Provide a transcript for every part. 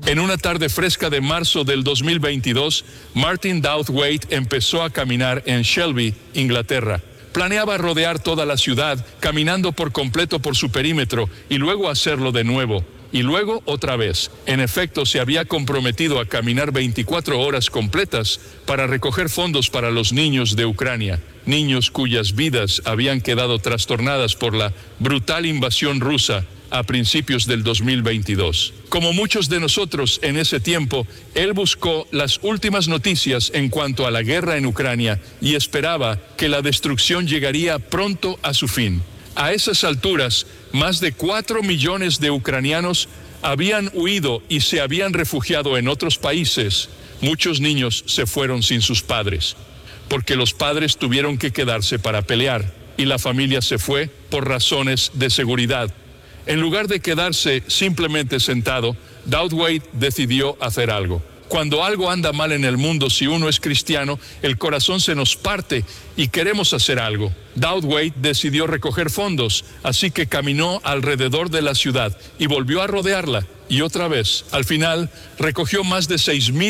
En una tarde fresca de marzo del 2022, Martin Douthwaite empezó a caminar en Shelby, Inglaterra. Planeaba rodear toda la ciudad, caminando por completo por su perímetro, y luego hacerlo de nuevo. Y luego otra vez. En efecto, se había comprometido a caminar 24 horas completas para recoger fondos para los niños de Ucrania, niños cuyas vidas habían quedado trastornadas por la brutal invasión rusa a principios del 2022. Como muchos de nosotros en ese tiempo, él buscó las últimas noticias en cuanto a la guerra en Ucrania y esperaba que la destrucción llegaría pronto a su fin. A esas alturas, más de 4 millones de ucranianos habían huido y se habían refugiado en otros países. Muchos niños se fueron sin sus padres, porque los padres tuvieron que quedarse para pelear, y la familia se fue por razones de seguridad. En lugar de quedarse simplemente sentado, Douthwaite decidió hacer algo. Cuando algo anda mal en el mundo, si uno es cristiano, el corazón se nos parte y queremos hacer algo. Douthwaite decidió recoger fondos, así que caminó alrededor de la ciudad y volvió a rodearla. Y otra vez, al final, recogió más de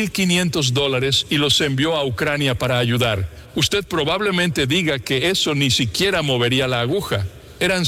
$6,500 y los envió a Ucrania para ayudar. Usted probablemente diga que eso ni siquiera movería la aguja. Eran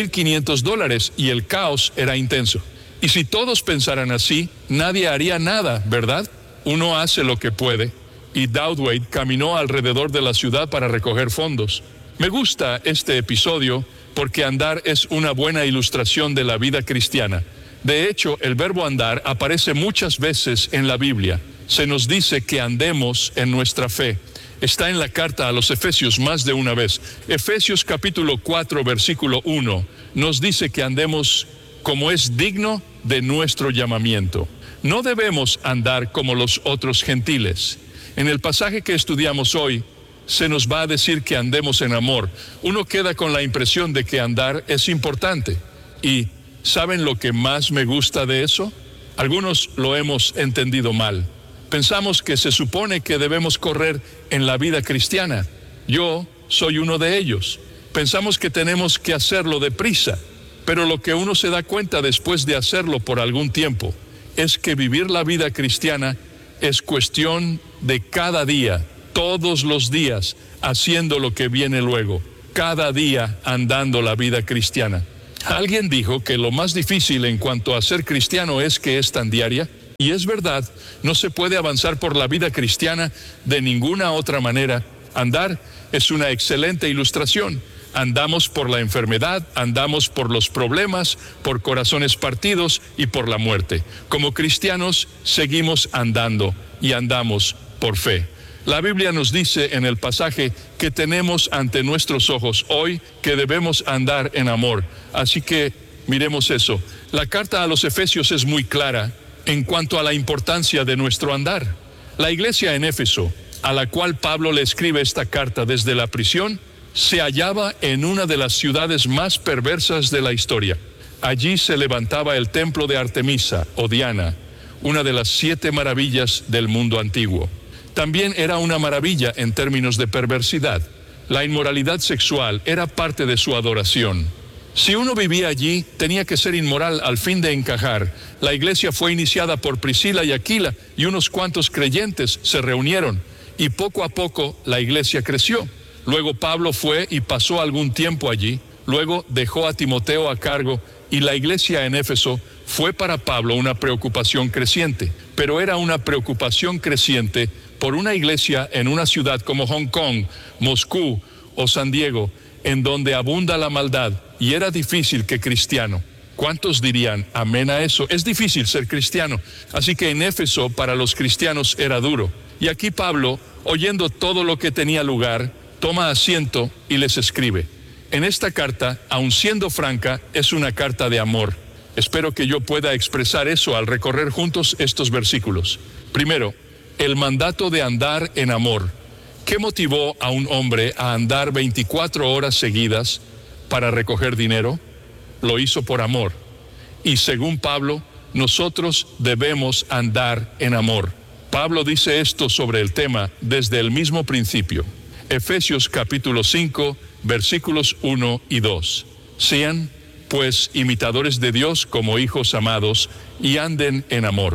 $6,500 y el caos era intenso. Y si todos pensaran así, nadie haría nada, ¿verdad? Uno hace lo que puede, y Douthwaite caminó alrededor de la ciudad para recoger fondos. Me gusta este episodio porque andar es una buena ilustración de la vida cristiana. De hecho, el verbo andar aparece muchas veces en la Biblia. Se nos dice que andemos en nuestra fe. Está en la carta a los Efesios más de una vez. Efesios capítulo 4, versículo 1, nos dice que andemos como es digno de nuestro llamamiento. No debemos andar como los otros gentiles. En el pasaje que estudiamos hoy, se nos va a decir que andemos en amor. Uno queda con la impresión de que andar es importante. ¿Y saben lo que más me gusta de eso? Algunos lo hemos entendido mal. Pensamos que se supone que debemos correr en la vida cristiana. Yo soy uno de ellos. Pensamos que tenemos que hacerlo deprisa. Pero lo que uno se da cuenta después de hacerlo por algún tiempo es que vivir la vida cristiana es cuestión de cada día, todos los días, haciendo lo que viene luego, cada día andando la vida cristiana. Alguien dijo que lo más difícil en cuanto a ser cristiano es que es tan diaria, y es verdad, no se puede avanzar por la vida cristiana de ninguna otra manera. Andar es una excelente ilustración. Andamos por la enfermedad, andamos por los problemas, por corazones partidos y por la muerte. Como cristianos seguimos andando y andamos por fe. La Biblia nos dice en el pasaje que tenemos ante nuestros ojos hoy que debemos andar en amor. Así que miremos eso. La carta a los Efesios es muy clara en cuanto a la importancia de nuestro andar. La iglesia en Éfeso, a la cual Pablo le escribe esta carta desde la prisión, se hallaba en una de las ciudades más perversas de la historia. Allí se levantaba el templo de Artemisa o Diana, una de las 7 maravillas del mundo antiguo. También era una maravilla en términos de perversidad. La inmoralidad sexual era parte de su adoración. Si uno vivía allí, tenía que ser inmoral al fin de encajar. La iglesia fue iniciada por Priscila y Aquila y unos cuantos creyentes se reunieron y poco a poco la iglesia creció. Luego Pablo fue y pasó algún tiempo allí, luego dejó a Timoteo a cargo y la iglesia en Éfeso fue para Pablo una preocupación creciente, pero era una preocupación creciente por una iglesia en una ciudad como Hong Kong, Moscú o San Diego, en donde abunda la maldad y era difícil que cristiano. ¿Cuántos dirían amén a eso? Es difícil ser cristiano, así que en Éfeso para los cristianos era duro. Y aquí Pablo, oyendo todo lo que tenía lugar, toma asiento y les escribe. En esta carta, aun siendo franca, es una carta de amor. Espero que yo pueda expresar eso al recorrer juntos estos versículos. Primero, el mandato de andar en amor. ¿Qué motivó a un hombre a andar 24 horas seguidas para recoger dinero? Lo hizo por amor. Y según Pablo, nosotros debemos andar en amor. Pablo dice esto sobre el tema desde el mismo principio. Efesios capítulo 5, versículos 1 y 2. Sean, pues, imitadores de Dios como hijos amados y anden en amor.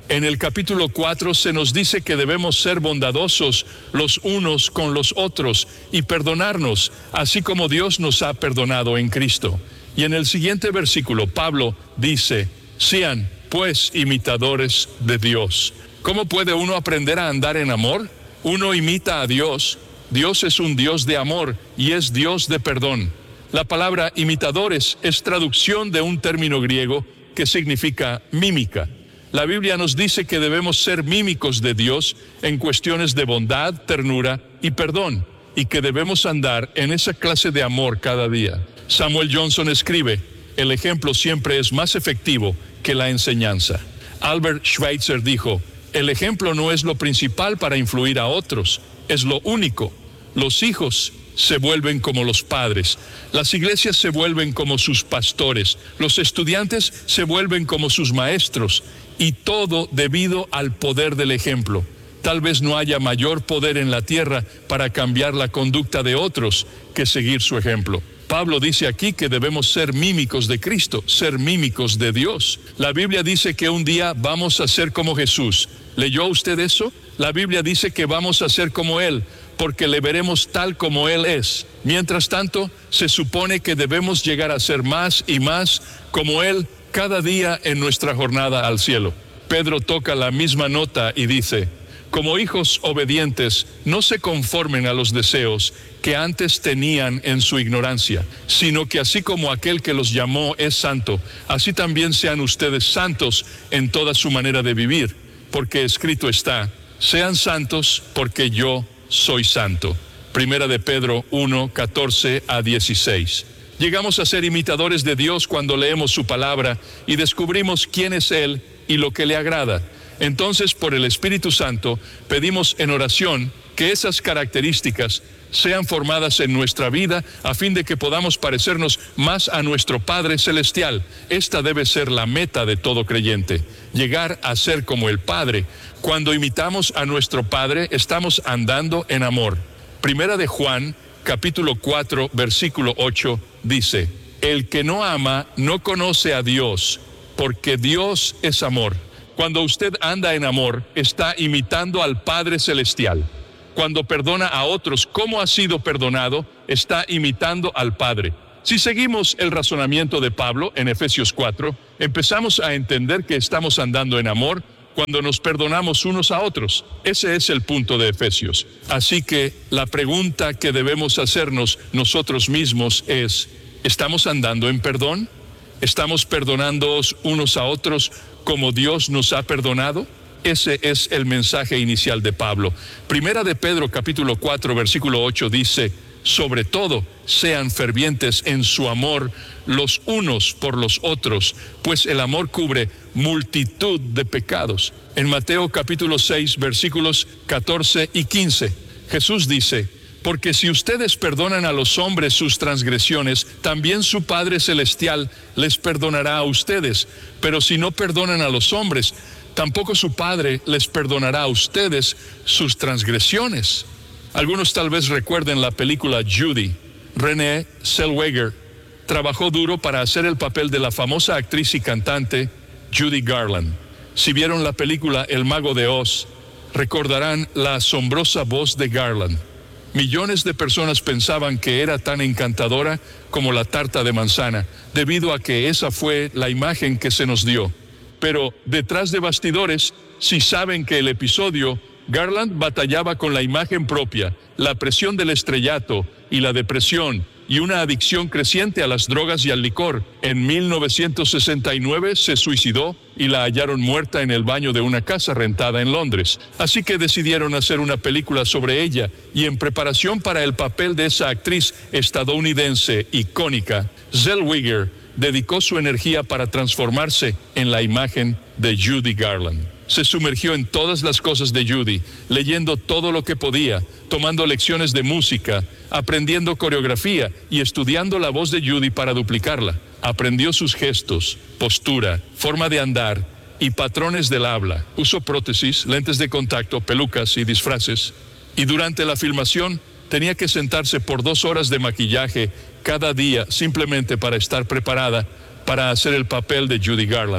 En el capítulo 4 se nos dice que debemos ser bondadosos los unos con los otros y perdonarnos, así como Dios nos ha perdonado en Cristo. Y en el siguiente versículo, Pablo dice, sean pues imitadores de Dios. ¿Cómo puede uno aprender a andar en amor? Uno imita a Dios. Dios es un Dios de amor y es Dios de perdón. La palabra imitadores es traducción de un término griego que significa mímica. La Biblia nos dice que debemos ser mímicos de Dios en cuestiones de bondad, ternura y perdón, y que debemos andar en esa clase de amor cada día. Samuel Johnson escribe, el ejemplo siempre es más efectivo que la enseñanza. Albert Schweitzer dijo, el ejemplo no es lo principal para influir a otros, es lo único. Los hijos se vuelven como los padres, las iglesias se vuelven como sus pastores, los estudiantes se vuelven como sus maestros, y todo debido al poder del ejemplo. Tal vez no haya mayor poder en la tierra para cambiar la conducta de otros que seguir su ejemplo. Pablo dice aquí que debemos ser mímicos de Cristo, ser mímicos de Dios. La Biblia dice que un día vamos a ser como Jesús. ¿Leyó usted eso? La Biblia dice que vamos a ser como Él, porque le veremos tal como Él es. Mientras tanto, se supone que debemos llegar a ser más y más como Él cada día en nuestra jornada al cielo. Pedro toca la misma nota y dice, como hijos obedientes, no se conformen a los deseos que antes tenían en su ignorancia, sino que así como aquel que los llamó es santo, así también sean ustedes santos en toda su manera de vivir, porque escrito está, sean santos porque yo soy santo. Primera de Pedro 1, 14 a 16. Llegamos a ser imitadores de Dios cuando leemos su palabra y descubrimos quién es Él y lo que le agrada. Entonces, por el Espíritu Santo, pedimos en oración que esas características sean formadas en nuestra vida a fin de que podamos parecernos más a nuestro Padre Celestial. Esta debe ser la meta de todo creyente, llegar a ser como el Padre. Cuando imitamos a nuestro Padre, estamos andando en amor. Primera de Juan, capítulo 4, versículo 8, dice, el que no ama no conoce a Dios, porque Dios es amor. Cuando usted anda en amor, está imitando al Padre Celestial. Cuando perdona a otros como ha sido perdonado, está imitando al Padre. Si seguimos el razonamiento de Pablo en Efesios 4, empezamos a entender que estamos andando en amor cuando nos perdonamos unos a otros. Ese es el punto de Efesios. Así que la pregunta que debemos hacernos nosotros mismos es, ¿estamos andando en perdón? ¿Estamos perdonándonos unos a otros como Dios nos ha perdonado? Ese es el mensaje inicial de Pablo. Primera de Pedro, capítulo 4, versículo 8 dice, sobre todo, sean fervientes en su amor los unos por los otros, pues el amor cubre multitud de pecados. En Mateo capítulo 6, versículos 14 y 15, Jesús dice, porque si ustedes perdonan a los hombres sus transgresiones, también su Padre Celestial les perdonará a ustedes. Pero si no perdonan a los hombres, tampoco su Padre les perdonará a ustedes sus transgresiones. Algunos tal vez recuerden la película Judy. Renée Zellweger trabajó duro para hacer el papel de la famosa actriz y cantante Judy Garland. Si vieron la película El Mago de Oz, recordarán la asombrosa voz de Garland. Millones de personas pensaban que era tan encantadora como la tarta de manzana, debido a que esa fue la imagen que se nos dio. Pero detrás de bastidores, si saben que el episodio, Garland batallaba con la imagen propia, la presión del estrellato y la depresión, y una adicción creciente a las drogas y al licor. En 1969 se suicidó y la hallaron muerta en el baño de una casa rentada en Londres. Así que decidieron hacer una película sobre ella, y en preparación para el papel de esa actriz estadounidense icónica, Zellweger dedicó su energía para transformarse en la imagen de Judy Garland. Se sumergió en todas las cosas de Judy, leyendo todo lo que podía, tomando lecciones de música, aprendiendo coreografía y estudiando la voz de Judy para duplicarla. Aprendió sus gestos, postura, forma de andar y patrones del habla. Usó prótesis, lentes de contacto, pelucas y disfraces. Y durante la filmación tenía que sentarse por 2 horas de maquillaje cada día simplemente para estar preparada para hacer el papel de Judy Garland.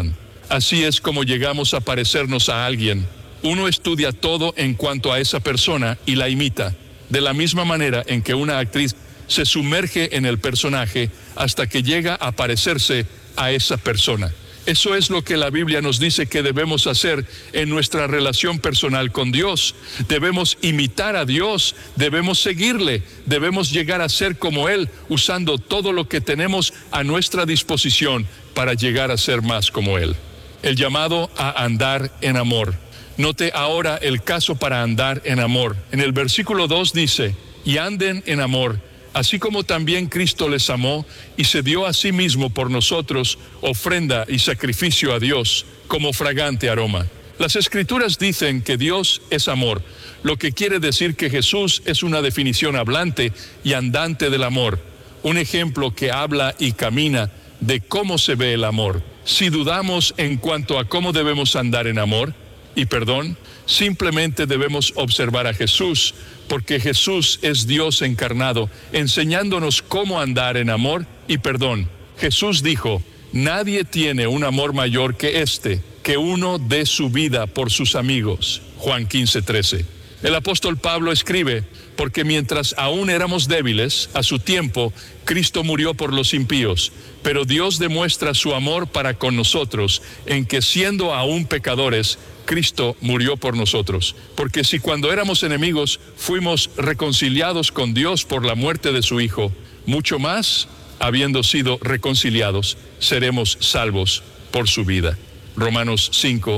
Así es como llegamos a parecernos a alguien. Uno estudia todo en cuanto a esa persona y la imita, de la misma manera en que una actriz se sumerge en el personaje hasta que llega a parecerse a esa persona. Eso es lo que la Biblia nos dice que debemos hacer en nuestra relación personal con Dios. Debemos imitar a Dios, debemos seguirle, debemos llegar a ser como Él, usando todo lo que tenemos a nuestra disposición para llegar a ser más como Él. El llamado a andar en amor. Note ahora el caso para andar en amor. En el versículo 2 dice, y anden en amor, así como también Cristo les amó y se dio a sí mismo por nosotros, ofrenda y sacrificio a Dios, como fragante aroma. Las Escrituras dicen que Dios es amor, lo que quiere decir que Jesús es una definición hablante y andante del amor, un ejemplo que habla y camina de cómo se ve el amor. Si dudamos en cuanto a cómo debemos andar en amor y perdón, simplemente debemos observar a Jesús, porque Jesús es Dios encarnado, enseñándonos cómo andar en amor y perdón. Jesús dijo, nadie tiene un amor mayor que este, que uno dé su vida por sus amigos. Juan 15:13. El apóstol Pablo escribe, porque mientras aún éramos débiles, a su tiempo, Cristo murió por los impíos, pero Dios demuestra su amor para con nosotros, en que siendo aún pecadores, Cristo murió por nosotros. Porque si cuando éramos enemigos fuimos reconciliados con Dios por la muerte de su Hijo, mucho más, habiendo sido reconciliados, seremos salvos por su vida. Romanos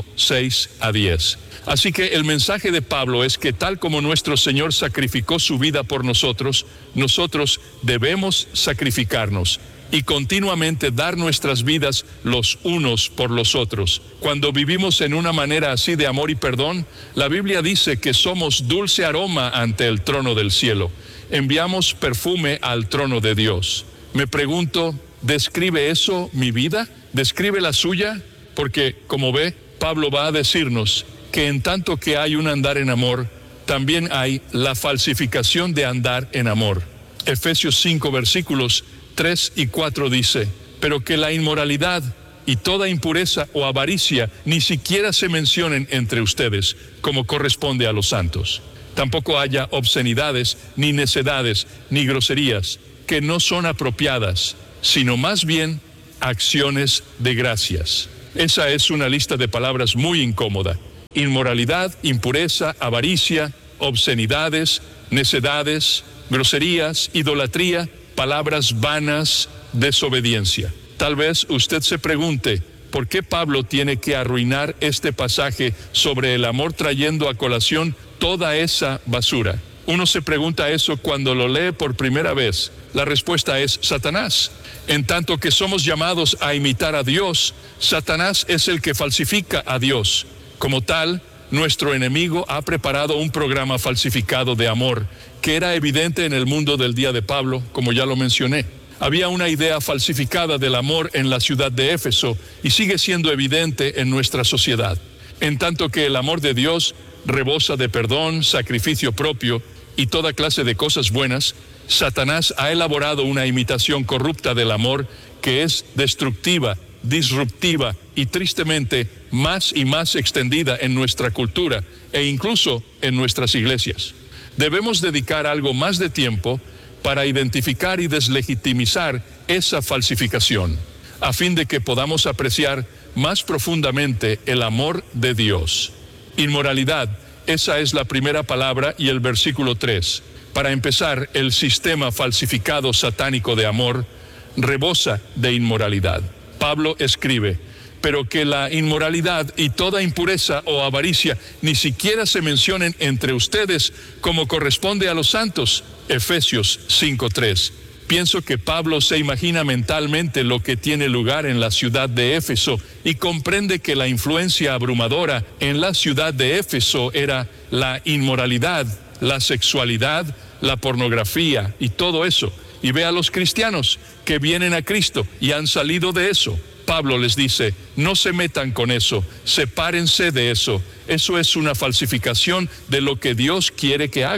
5:6-10. Así que el mensaje de Pablo es que tal como nuestro Señor sacrificó su vida por nosotros, nosotros debemos sacrificarnos y continuamente dar nuestras vidas los unos por los otros. Cuando vivimos en una manera así de amor y perdón, la Biblia dice que somos dulce aroma ante el trono del cielo. Enviamos perfume al trono de Dios. Me pregunto, ¿describe eso mi vida? ¿Describe la suya? Porque, como ve, Pablo va a decirnos que en tanto que hay un andar en amor, también hay la falsificación de andar en amor. Efesios 5 versículos 3 y 4 dice, pero que la inmoralidad y toda impureza o avaricia ni siquiera se mencionen entre ustedes, como corresponde a los santos. Tampoco haya obscenidades, ni necedades, ni groserías, que no son apropiadas, sino más bien acciones de gracias. Esa es una lista de palabras muy incómoda. Inmoralidad, impureza, avaricia, obscenidades, necedades, groserías, idolatría, palabras vanas, desobediencia. Tal vez usted se pregunte, ¿por qué Pablo tiene que arruinar este pasaje sobre el amor trayendo a colación toda esa basura? Uno se pregunta eso cuando lo lee por primera vez. La respuesta es Satanás. En tanto que somos llamados a imitar a Dios, Satanás es el que falsifica a Dios. Como tal, nuestro enemigo ha preparado un programa falsificado de amor, que era evidente en el mundo del día de Pablo, como ya lo mencioné. Había una idea falsificada del amor en la ciudad de Éfeso y sigue siendo evidente en nuestra sociedad. En tanto que el amor de Dios rebosa de perdón, sacrificio propio y toda clase de cosas buenas, Satanás ha elaborado una imitación corrupta del amor que es destructiva, disruptiva y tristemente más y más extendida en nuestra cultura e incluso en nuestras iglesias. Debemos dedicar algo más de tiempo para identificar y deslegitimizar esa falsificación, a fin de que podamos apreciar más profundamente el amor de Dios. Inmoralidad, esa es la primera palabra y el versículo 3. Para empezar, el sistema falsificado satánico de amor rebosa de inmoralidad. Pablo escribe, pero que la inmoralidad y toda impureza o avaricia ni siquiera se mencionen entre ustedes como corresponde a los santos. Efesios 5:3. Pienso que Pablo se imagina mentalmente lo que tiene lugar en la ciudad de Éfeso y comprende que la influencia abrumadora en la ciudad de Éfeso era la inmoralidad, la sexualidad, la pornografía y todo eso. Y ve a los cristianos que vienen a Cristo y han salido de eso. Pablo les dice, no se metan con eso, sepárense de eso. Eso es una falsificación de lo que Dios quiere que hagan.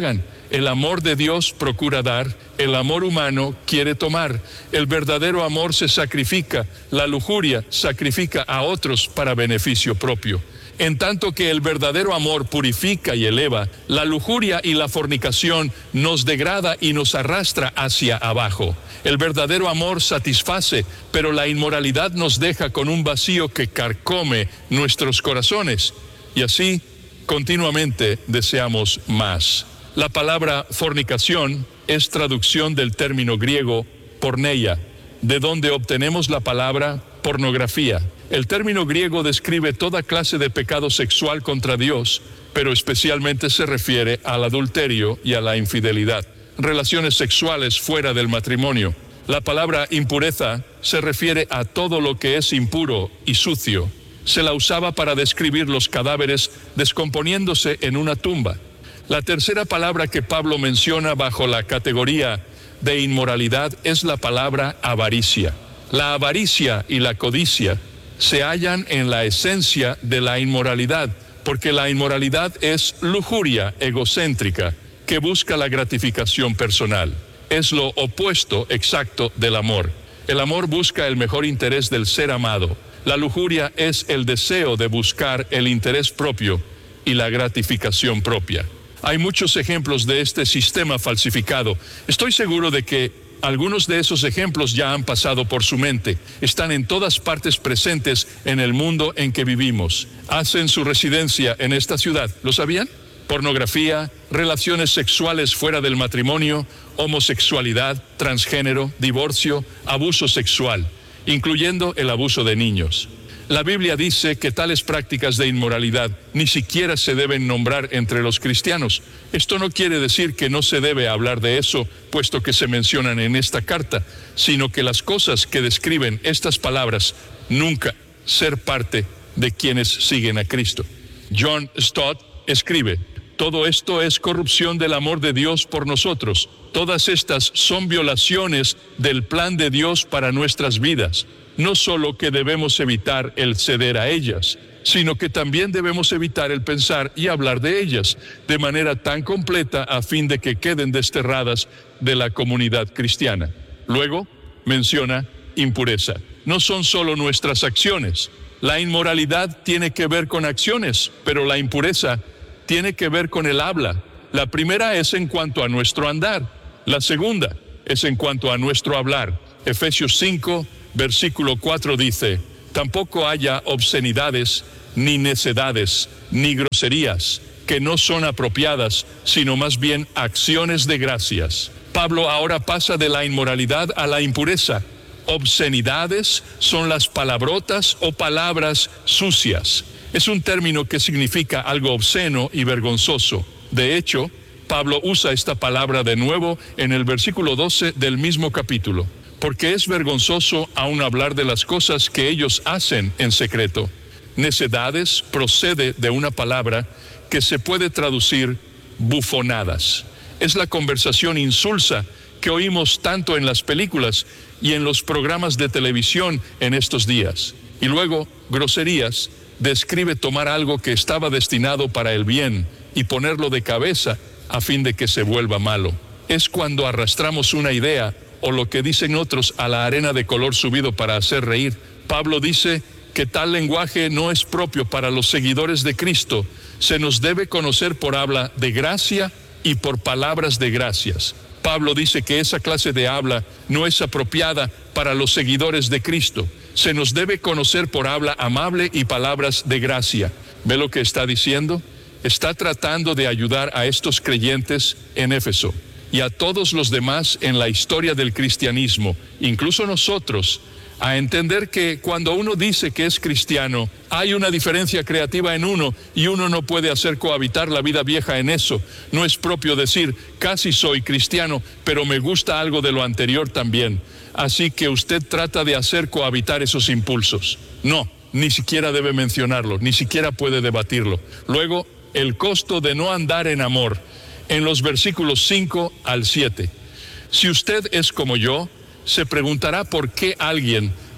El amor de Dios procura dar, el amor humano quiere tomar. El verdadero amor se sacrifica, la lujuria sacrifica a otros para beneficio propio. En tanto que el verdadero amor purifica y eleva, la lujuria y la fornicación nos degrada y nos arrastra hacia abajo. El verdadero amor satisface, pero la inmoralidad nos deja con un vacío que carcome nuestros corazones. Y así, continuamente deseamos más. La palabra fornicación es traducción del término griego porneia, de donde obtenemos la palabra pornografía. El término griego describe toda clase de pecado sexual contra Dios, pero especialmente se refiere al adulterio y a la infidelidad, relaciones sexuales fuera del matrimonio. La palabra impureza se refiere a todo lo que es impuro y sucio. Se la usaba para describir los cadáveres descomponiéndose en una tumba. La tercera palabra que Pablo menciona bajo la categoría de inmoralidad es la palabra avaricia. La avaricia y la codicia se hallan en la esencia de la inmoralidad, porque la inmoralidad es lujuria egocéntrica que busca la gratificación personal. Es lo opuesto exacto del amor. El amor busca el mejor interés del ser amado. La lujuria es el deseo de buscar el interés propio y la gratificación propia. Hay muchos ejemplos de este sistema falsificado. Estoy seguro de que algunos de esos ejemplos ya han pasado por su mente. Están en todas partes presentes en el mundo en que vivimos. Hacen su residencia en esta ciudad. ¿Lo sabían? Pornografía, relaciones sexuales fuera del matrimonio, homosexualidad, transgénero, divorcio, abuso sexual, incluyendo el abuso de niños. La Biblia dice que tales prácticas de inmoralidad ni siquiera se deben nombrar entre los cristianos. Esto no quiere decir que no se debe hablar de eso, puesto que se mencionan en esta carta, sino que las cosas que describen estas palabras nunca ser parte de quienes siguen a Cristo. John Stott escribe: todo esto es corrupción del amor de Dios por nosotros. Todas estas son violaciones del plan de Dios para nuestras vidas. No solo que debemos evitar el ceder a ellas, sino que también debemos evitar el pensar y hablar de ellas de manera tan completa a fin de que queden desterradas de la comunidad cristiana. Luego menciona impureza. No son solo nuestras acciones. La inmoralidad tiene que ver con acciones, pero la impureza tiene que ver con el habla. La primera es en cuanto a nuestro andar. La segunda es en cuanto a nuestro hablar. Efesios 5, versículo 4 dice: tampoco haya obscenidades, ni necedades, ni groserías, que no son apropiadas, sino más bien acciones de gracias. Pablo ahora pasa de la inmoralidad a la impureza. Obscenidades son las palabrotas o palabras sucias. Es un término que significa algo obsceno y vergonzoso. De hecho, Pablo usa esta palabra de nuevo en el versículo 12 del mismo capítulo, porque es vergonzoso aún hablar de las cosas que ellos hacen en secreto. Necedades procede de una palabra que se puede traducir bufonadas. Es la conversación insulsa que oímos tanto en las películas y en los programas de televisión en estos días. Y luego, groserías describe tomar algo que estaba destinado para el bien y ponerlo de cabeza a fin de que se vuelva malo. Es cuando arrastramos una idea o lo que dicen otros a la arena de color subido para hacer reír. Pablo dice que tal lenguaje no es propio para los seguidores de Cristo. Se nos debe conocer por habla de gracia y por palabras de gracias. Pablo dice que esa clase de habla no es apropiada para los seguidores de Cristo. Se nos debe conocer por habla amable y palabras de gracia. ¿Ve lo que está diciendo? Está tratando de ayudar a estos creyentes en Éfeso y a todos los demás en la historia del cristianismo, incluso nosotros, a entender que cuando uno dice que es cristiano, hay una diferencia creativa en uno y uno no puede hacer cohabitar la vida vieja en eso. No es propio decir, casi soy cristiano, pero me gusta algo de lo anterior también. Así que usted trata de hacer cohabitar esos impulsos. No, ni siquiera debe mencionarlo, ni siquiera puede debatirlo. Luego, el costo de no andar en amor, en los versículos 5 al 7. Si usted es como yo, se preguntará por qué alguien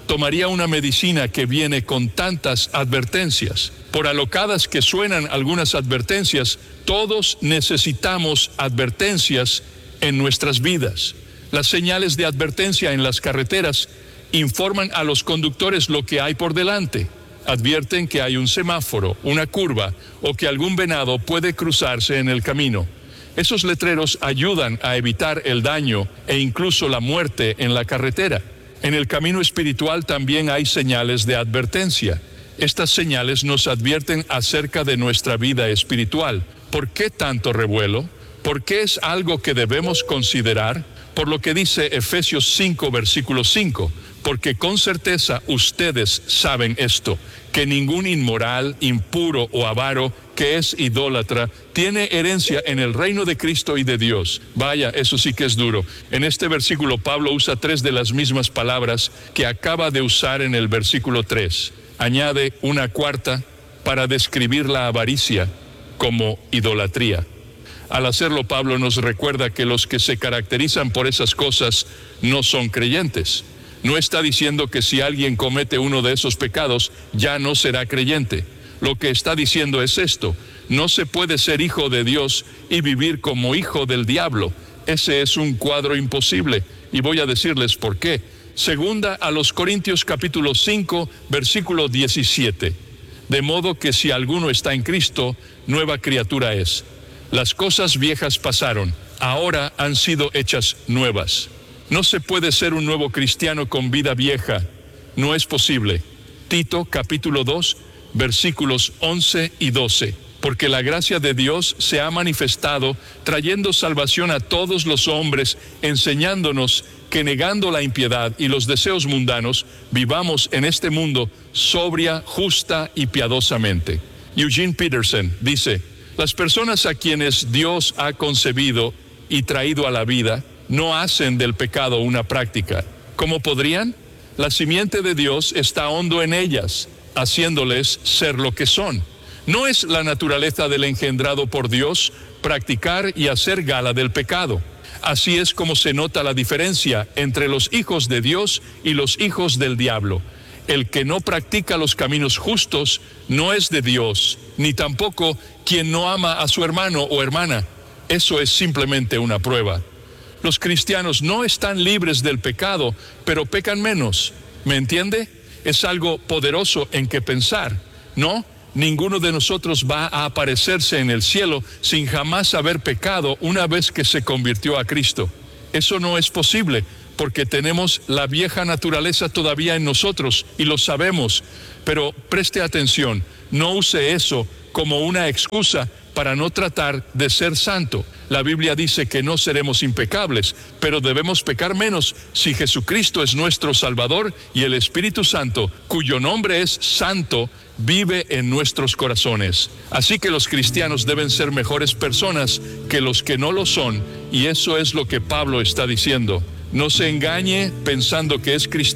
tomaría una medicina que viene con tantas advertencias? Por alocadas que suenan algunas advertencias, todos necesitamos advertencias en nuestras vidas. Las señales de advertencia en las carreteras informan a los conductores lo que hay por delante. Advierten que hay un semáforo, una curva o que algún venado puede cruzarse en el camino. Esos letreros ayudan a evitar el daño e incluso la muerte en la carretera. En el camino espiritual también hay señales de advertencia. Estas señales nos advierten acerca de nuestra vida espiritual. ¿Por qué tanto revuelo? ¿Por qué es algo que debemos considerar? Por lo que dice Efesios 5, versículo 5. Porque con certeza ustedes saben esto, que ningún inmoral, impuro o avaro que es idólatra tiene herencia en el reino de Cristo y de Dios. Vaya, eso sí que es duro. En este versículo Pablo usa 3 de las mismas palabras que acaba de usar en el versículo 3. Añade una cuarta para describir la avaricia como idolatría. Al hacerlo, Pablo nos recuerda que los que se caracterizan por esas cosas no son creyentes. No está diciendo que si alguien comete uno de esos pecados, ya no será creyente. Lo que está diciendo es esto: no se puede ser hijo de Dios y vivir como hijo del diablo. Ese es un cuadro imposible, y voy a decirles por qué. Segunda a los Corintios capítulo 5, versículo 17. De modo que si alguno está en Cristo, nueva criatura es. Las cosas viejas pasaron, ahora han sido hechas nuevas. No se puede ser un nuevo cristiano con vida vieja. No es posible. Tito capítulo 2, versículos 11 y 12. Porque la gracia de Dios se ha manifestado, trayendo salvación a todos los hombres, enseñándonos que negando la impiedad y los deseos mundanos, vivamos en este mundo sobria, justa y piadosamente. Eugene Peterson dice: las personas a quienes Dios ha concebido y traído a la vida no hacen del pecado una práctica. ¿Cómo podrían? La simiente de Dios está hondo en ellas, haciéndoles ser lo que son. No es la naturaleza del engendrado por Dios practicar y hacer gala del pecado. Así es como se nota la diferencia entre los hijos de Dios y los hijos del diablo. El que no practica los caminos justos no es de Dios, ni tampoco quien no ama a su hermano o hermana. Eso es simplemente una prueba. Los cristianos no están libres del pecado, pero pecan menos. ¿Me entiende? Es algo poderoso en que pensar. No, ninguno de nosotros va a aparecerse en el cielo sin jamás haber pecado una vez que se convirtió a Cristo. Eso no es posible, porque tenemos la vieja naturaleza todavía en nosotros y lo sabemos. Pero preste atención, no use eso como una excusa para no tratar de ser santo. La Biblia dice que no seremos impecables, pero debemos pecar menos si Jesucristo es nuestro Salvador y el Espíritu Santo, cuyo nombre es Santo, vive en nuestros corazones. Así que los cristianos deben ser mejores personas que los que no lo son, y eso es lo que Pablo está diciendo. No se engañe pensando que es cristiano